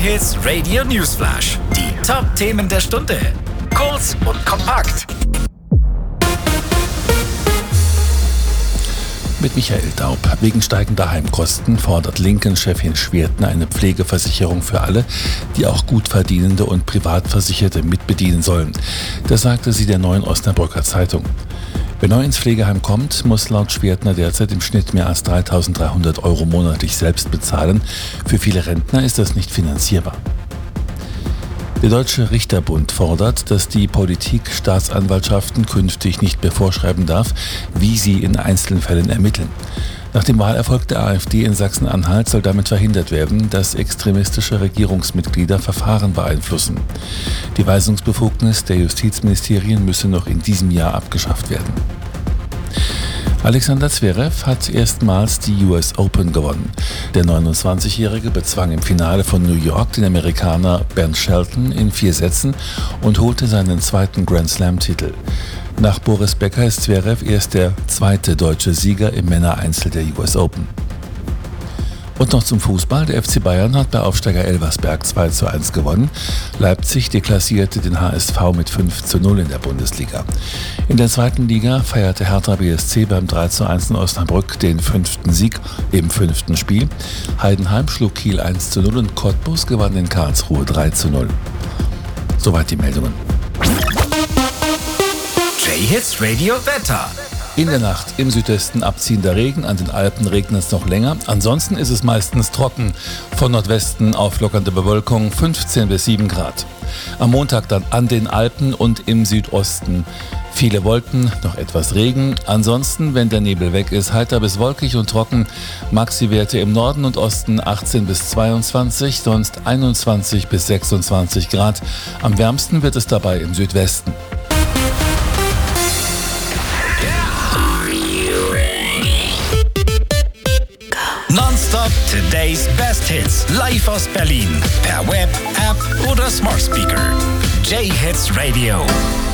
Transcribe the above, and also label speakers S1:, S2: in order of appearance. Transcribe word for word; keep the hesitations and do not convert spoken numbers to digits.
S1: J-Hits Radio Newsflash. Die Top-Themen der Stunde. Kurz und kompakt.
S2: Mit Michael Daub. Wegen steigender Heimkosten fordert Linken-Chefin Schwertner eine Pflegeversicherung für alle, die auch gut verdienende und Privatversicherte mitbedienen sollen. Das sagte sie der Neuen Osnabrücker Zeitung. Wer neu ins Pflegeheim kommt, muss laut Schwertner derzeit im Schnitt mehr als dreitausenddreihundert Euro monatlich selbst bezahlen. Für viele Rentner ist das nicht finanzierbar. Der Deutsche Richterbund fordert, dass die Politik Staatsanwaltschaften künftig nicht mehr vorschreiben darf, wie sie in Einzelfällen ermitteln. Nach dem Wahlerfolg der AfD in Sachsen-Anhalt soll damit verhindert werden, dass extremistische Regierungsmitglieder Verfahren beeinflussen. Die Weisungsbefugnis der Justizministerien müsse noch in diesem Jahr abgeschafft werden. Alexander Zverev hat erstmals die U S Open gewonnen. Der neunundzwanzigjährige bezwang im Finale von New York den Amerikaner Ben Shelton in vier Sätzen und holte seinen zweiten Grand Slam-Titel. Nach Boris Becker ist Zverev erst der zweite deutsche Sieger im Männereinzel der U S Open. Und noch zum Fußball. Der F C Bayern hat bei Aufsteiger Elversberg zwei zu eins gewonnen. Leipzig deklassierte den H S V mit fünf zu null in der Bundesliga. In der zweiten Liga feierte Hertha B S C beim drei zu eins in Osnabrück den fünften Sieg im fünften Spiel. Heidenheim schlug Kiel eins zu null und Cottbus gewann in Karlsruhe drei zu null. Soweit die Meldungen.
S1: J-Hits Radio Wetter.
S2: In der Nacht im Südwesten abziehender Regen, an den Alpen regnet es noch länger. Ansonsten ist es meistens trocken. Von Nordwesten auflockernde Bewölkung, fünfzehn bis sieben Grad. Am Montag dann an den Alpen und im Südosten viele Wolken, noch etwas Regen. Ansonsten, wenn der Nebel weg ist, heiter bis wolkig und trocken. Maxi-Werte im Norden und Osten achtzehn bis zweiundzwanzig, sonst einundzwanzig bis sechsundzwanzig Grad. Am wärmsten wird es dabei im Südwesten.
S1: Nonstop Today's Best Hits. Live aus Berlin. Per Web, App oder Smart Speaker. J-Hits Radio.